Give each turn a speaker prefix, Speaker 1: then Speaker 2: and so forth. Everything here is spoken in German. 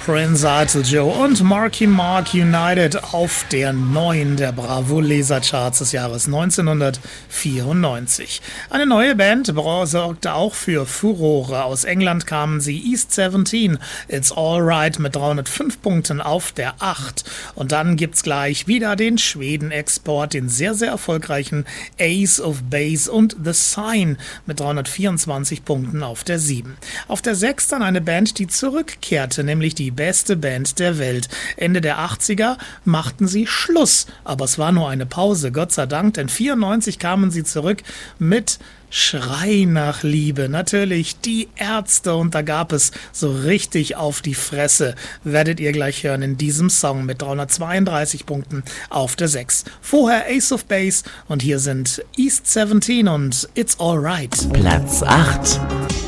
Speaker 1: Prince Idol Joe und Marky Mark United auf der 9 der Bravo-Lesercharts des Jahres 1994. Eine neue Band sorgte auch für Furore. Aus England kamen sie, East 17, It's Alright mit 305 Punkten auf der 8. Und dann gibt's gleich wieder den Schweden-Export, den sehr, sehr erfolgreichen Ace of Base und The Sign mit 324 Punkten auf der 7. Auf der 6 dann eine Band, die zurückkehrte, nämlich die beste Band der Welt. Ende der 80er machten sie Schluss, aber es war nur eine Pause, Gott sei Dank, denn 94 kamen sie zurück mit Schrei nach Liebe. Natürlich die Ärzte, und da gab es so richtig auf die Fresse, werdet ihr gleich hören in diesem Song mit 332 Punkten auf der 6. Vorher Ace of Base und hier sind East 17 und It's Alright.
Speaker 2: Platz 8.